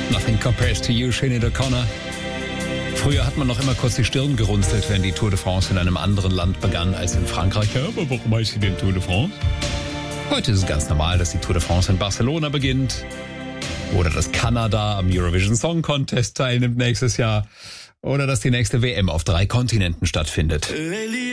Nothing compares to you, Sinead O'Connor. Früher hat man noch immer kurz die Stirn gerunzelt, wenn die Tour de France in einem anderen Land begann als in Frankreich. Ja, aber warum heißt sie denn Tour de France? Heute ist es ganz normal, dass die Tour de France in Barcelona beginnt. Oder dass Kanada am Eurovision Song Contest teilnimmt nächstes Jahr. Oder dass die nächste WM auf 3 Kontinenten stattfindet.